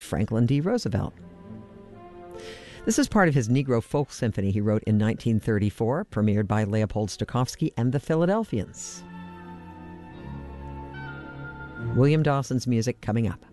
Franklin D. Roosevelt. This is part of his Negro Folk Symphony he wrote in 1934, premiered by Leopold Stokowski and the Philadelphians. William Dawson's music coming up.